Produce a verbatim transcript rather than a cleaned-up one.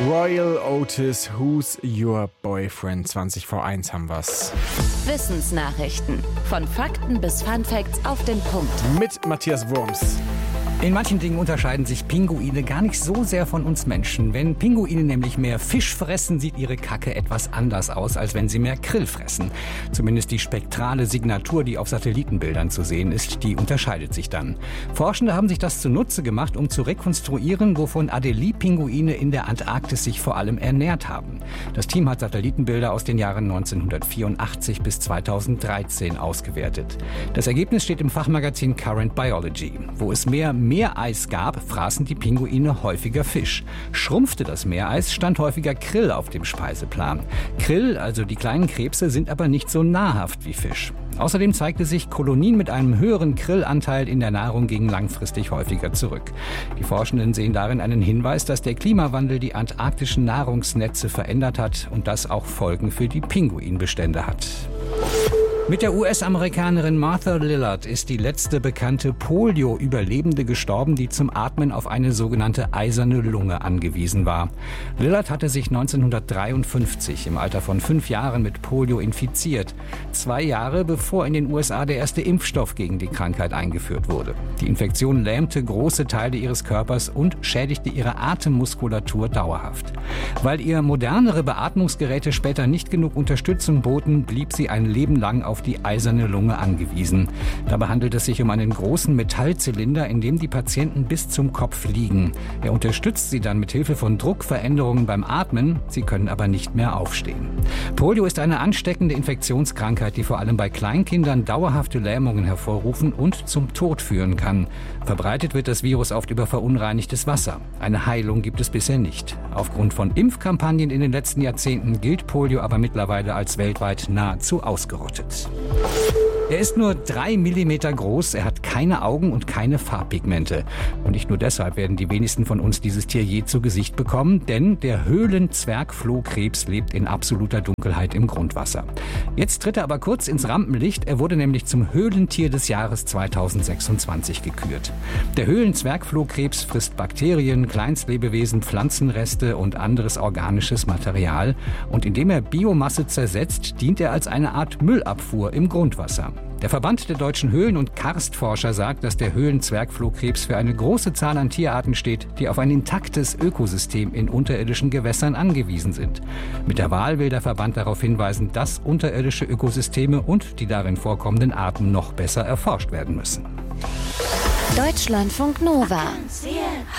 Royal Otis, Who's Your Boyfriend? zwanzig vor eins haben wir's. Wissensnachrichten. Von Fakten bis Funfacts auf den Punkt. Mit Matthias Wurms. In manchen Dingen unterscheiden sich Pinguine gar nicht so sehr von uns Menschen. Wenn Pinguine nämlich mehr Fisch fressen, sieht ihre Kacke etwas anders aus, als wenn sie mehr Krill fressen. Zumindest die spektrale Signatur, die auf Satellitenbildern zu sehen ist, die unterscheidet sich dann. Forschende haben sich das zunutze gemacht, um zu rekonstruieren, wovon Adelie-Pinguine in der Antarktis sich vor allem ernährt haben. Das Team hat Satellitenbilder aus den Jahren neunzehnhundertvierundachtzig bis zweitausenddreizehn ausgewertet. Das Ergebnis steht im Fachmagazin Current Biology. Wo es mehr Meereis gab, fraßen die Pinguine häufiger Fisch. Schrumpfte das Meereis, stand häufiger Krill auf dem Speiseplan. Krill, also die kleinen Krebse, sind aber nicht so nahrhaft wie Fisch. Außerdem zeigte sich, Kolonien mit einem höheren Krillanteil in der Nahrung gingen langfristig häufiger zurück. Die Forschenden sehen darin einen Hinweis, dass der Klimawandel die antarktischen Nahrungsnetze verändert hat und das auch Folgen für die Pinguinbestände hat. Mit der U S-Amerikanerin Martha Lillard ist die letzte bekannte Polio-Überlebende gestorben, die zum Atmen auf eine sogenannte eiserne Lunge angewiesen war. Lillard hatte sich neunzehnhundertdreiundfünfzig im Alter von fünf Jahren mit Polio infiziert. Zwei Jahre bevor in den U S A der erste Impfstoff gegen die Krankheit eingeführt wurde. Die Infektion lähmte große Teile ihres Körpers und schädigte ihre Atemmuskulatur dauerhaft. Weil ihr modernere Beatmungsgeräte später nicht genug Unterstützung boten, blieb sie ein Leben lang auf die eiserne Lunge angewiesen. Dabei handelt es sich um einen großen Metallzylinder, in dem die Patienten bis zum Kopf liegen. Er unterstützt sie dann mit Hilfe von Druckveränderungen beim Atmen. Sie können aber nicht mehr aufstehen. Polio ist eine ansteckende Infektionskrankheit, die vor allem bei Kleinkindern dauerhafte Lähmungen hervorrufen und zum Tod führen kann. Verbreitet wird das Virus oft über verunreinigtes Wasser. Eine Heilung gibt es bisher nicht. Aufgrund von Impfkampagnen in den letzten Jahrzehnten gilt Polio aber mittlerweile als weltweit nahezu ausgerottet. Er ist nur drei Millimeter groß, er hat keine Augen und keine Farbpigmente. Und nicht nur deshalb werden die wenigsten von uns dieses Tier je zu Gesicht bekommen, denn der Höhlenzwergflohkrebs lebt in absoluter Dunkelheit im Grundwasser. Jetzt tritt er aber kurz ins Rampenlicht, er wurde nämlich zum Höhlentier des Jahres zweitausendsechsundzwanzig gekürt. Der Höhlenzwergflohkrebs frisst Bakterien, Kleinstlebewesen, Pflanzenreste und anderes organisches Material. Und indem er Biomasse zersetzt, dient er als eine Art Müllabfuhr im Grundwasser. Der Verband der deutschen Höhlen- und Karstforscher sagt, dass der Höhlenzwergflohkrebs für eine große Zahl an Tierarten steht, die auf ein intaktes Ökosystem in unterirdischen Gewässern angewiesen sind. Mit der Wahl will der Verband darauf hinweisen, dass unterirdische Ökosysteme und die darin vorkommenden Arten noch besser erforscht werden müssen. Deutschlandfunk Nova.